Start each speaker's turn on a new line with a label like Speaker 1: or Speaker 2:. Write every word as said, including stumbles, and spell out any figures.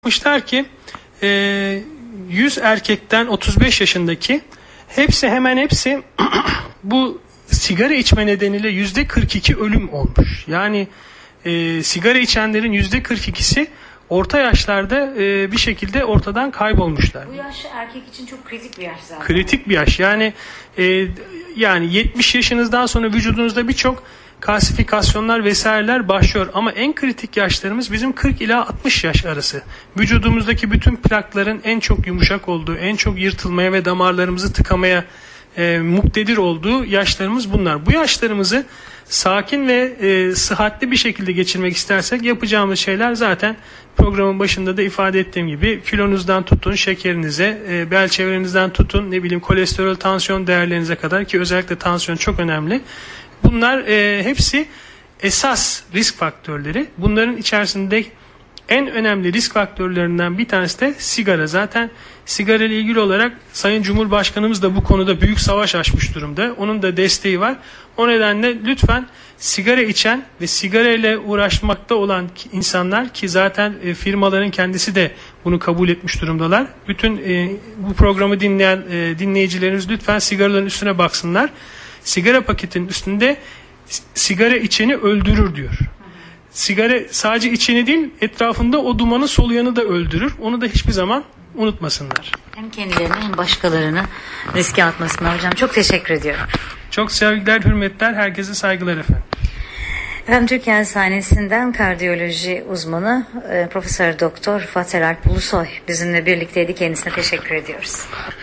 Speaker 1: Yapmışlar ki yüz erkekten otuz beş yaşındaki hepsi hemen hepsi bu sigara içme nedeniyle yüzde kırk iki ölüm olmuş. Yani e, sigara içenlerin yüzde kırk ikisi orta yaşlarda e, bir şekilde ortadan kaybolmuşlar.
Speaker 2: Bu yaş erkek için çok kritik bir yaş zaten.
Speaker 1: Kritik bir yaş. Yani e, yani yetmiş yaşınızdan sonra vücudunuzda birçok kalsifikasyonlar vesaireler başlıyor. Ama en kritik yaşlarımız bizim kırk ila altmış yaş arası. Vücudumuzdaki bütün plakların en çok yumuşak olduğu, en çok yırtılmaya ve damarlarımızı tıkamaya e, muktedir olduğu yaşlarımız bunlar. Bu yaşlarımızı sakin ve e, sıhhatli bir şekilde geçirmek istersek yapacağımız şeyler zaten programın başında da ifade ettiğim gibi kilonuzdan tutun şekerinize, e, bel çevrenizden tutun ne bileyim kolesterol, tansiyon değerlerinize kadar ki özellikle tansiyon çok önemli. Bunlar e, hepsi esas risk faktörleri. Bunların içerisinde en önemli risk faktörlerinden bir tanesi de sigara. Zaten sigara ile ilgili olarak Sayın Cumhurbaşkanımız da bu konuda büyük savaş açmış durumda. Onun da desteği var. O nedenle lütfen sigara içen ve sigara ile uğraşmakta olan insanlar ki zaten e, firmaların kendisi de bunu kabul etmiş durumdalar. Bütün e, bu programı dinleyen e, dinleyicilerimiz lütfen sigaraların üstüne baksınlar. Sigara paketinin üstünde sigara içeni öldürür diyor. Sigara sadece içeni değil, etrafında o dumanı soluyanı da öldürür. Onu da hiçbir zaman unutmasınlar.
Speaker 2: Hem kendilerini hem başkalarını riske atmasınlar. Hocam çok teşekkür ediyorum.
Speaker 1: Çok sevgiler, hürmetler, herkese saygılar efendim.
Speaker 2: Efendim Türkiye Hastanesi'nden kardiyoloji uzmanı Profesör Doktor Rıfat Eralp Ulusoy bizimle birlikteydi. Kendisine teşekkür ediyoruz.